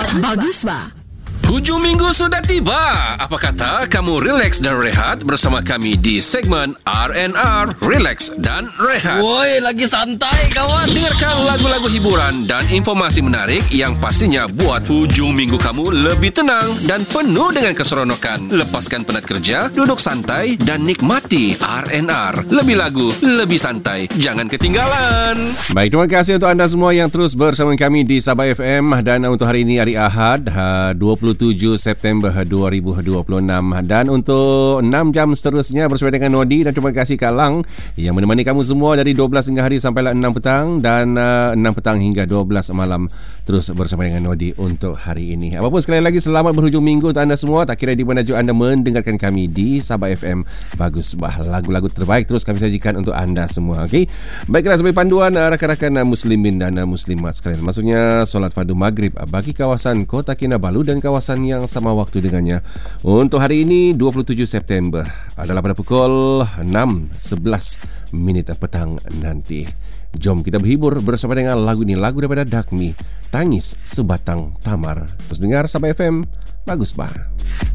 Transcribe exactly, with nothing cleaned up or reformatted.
Bagus bah. Hujung minggu sudah tiba. Apa kata kamu relax dan rehat bersama kami di segmen R and R, Relax dan Rehat. Woi, lagi santai kawan. Dengarkan lagu-lagu hiburan dan informasi menarik yang pastinya buat hujung minggu kamu lebih tenang dan penuh dengan keseronokan. Lepaskan penat kerja, duduk santai dan nikmati R and R. Lebih lagu, lebih santai. Jangan ketinggalan. Baik, terima kasih untuk anda semua yang terus bersama kami di Sabah F M. Dan untuk hari ini, hari Ahad, dua puluh tujuh September dua ribu dua puluh enam. Dan untuk enam jam seterusnya bersama dengan Nodi. Dan terima kasih Kak Lang yang menemani kamu semua dari dua belas hingga hari sampailah enam petang. Dan uh, enam petang hingga dua belas malam terus bersama dengan Nodi untuk hari ini. Apapun, sekali lagi selamat berhujung minggu untuk anda semua. Tak kira di mana juga anda mendengarkan kami di Sabah F M. Bagus bah, lagu-lagu terbaik terus kami sajikan untuk anda semua. Okey. Baiklah, sebagai panduan rakan-rakan muslimin dan muslimat sekalian, maksudnya solat fardu maghrib bagi kawasan Kota Kinabalu dan kawasan yang sama waktu dengannya. Untuk hari ini dua puluh tujuh September adalah pada pukul enam sebelas minit petang nanti. Jom kita berhibur bersama dengan lagu ini, lagu daripada Dakmi, Tangis Sebatang Tamar. Terus dengar Sabah F M. Bagus bah.